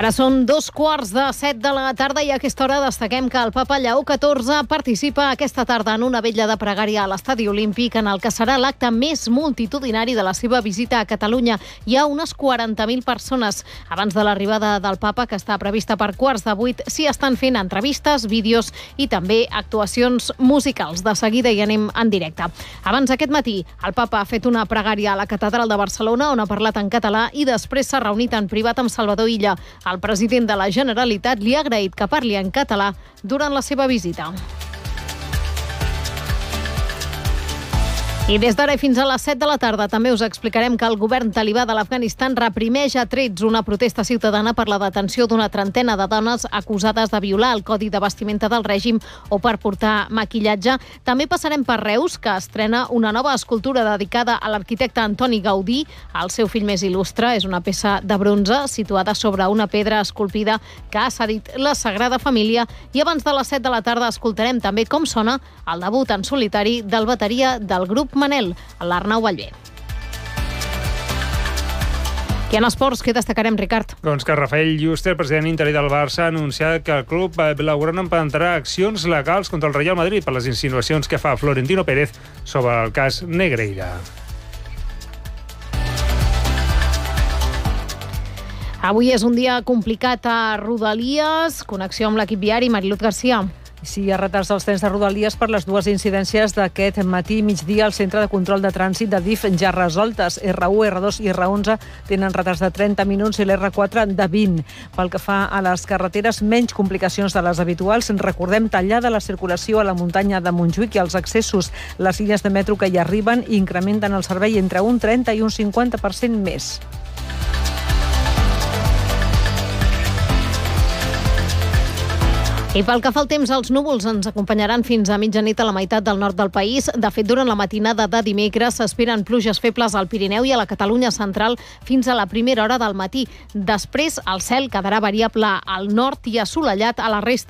Ara són 7:15 de la tarda i a aquesta hora destaquem que el papa Lleó XIV participa aquesta tarda en una vetlla de pregària a l'Estadi Olímpic, en el que serà l'acte més multitudinari de la seva visita a Catalunya. Hi ha unes 40.000 persones. Abans de l'arribada del papa, que està prevista per 7:15, s'hi estan fent entrevistes, vídeos i també actuacions musicals. De seguida hi anem en directe. Abans, aquest matí, el papa ha fet una pregària a la Catedral de Barcelona, on ha parlat en català, i després s'ha reunit en privat amb Salvador Illa. El president de la Generalitat li ha agraït que parli en català durant la seva visita. I des d'ara fins a les 7 de la tarda també us explicarem que el govern talibà de l'Afganistan reprimeix a trets una protesta ciutadana per la detenció d'una trentena de dones acusades de violar el codi de vestimenta del règim o per portar maquillatge. També passarem per Reus, que estrena una nova escultura dedicada a l'arquitecte Antoni Gaudí. El seu fill més il·lustre és una peça de bronze situada sobre una pedra esculpida que ha cedit la Sagrada Família. I abans de les 7 de la tarda escoltarem també com sona el debut en solitari del bateria del grup Manel, l'Arnau Ballbé. I en esports, què destacarem, Ricard? Doncs que Rafael Yuste, el president interí del Barça, ha anunciat que el club blaugrana emprendrà accions legals contra el Real Madrid per les insinuacions que fa Florentino Pérez sobre el cas Negreira. Avui és un dia complicat a Rodalies. Connexió amb l'equip viari, Mariluz Garcia. Sí, hi ha retards als trens de Rodalies per les dues incidències d'aquest matí i migdia al centre de control de trànsit de DIF ja resoltes. R1, R2 i R11 tenen retards de 30 minuts i l'R4 de 20. Pel que fa a les carreteres, menys complicacions de les habituals. Recordem, tallada la circulació a la muntanya de Montjuïc i els accessos. Les línies de metro que hi arriben incrementen el servei entre un 30 i un 50% més. I pel que fa al temps, els núvols ens acompanyaran fins a mitjanit a la meitat del nord del país. De fet, durant la matinada de dimecres s'esperen pluges febles al Pirineu i a la Catalunya central fins a la primera hora del matí. Després, el cel quedarà variable al nord i assolellat a la resta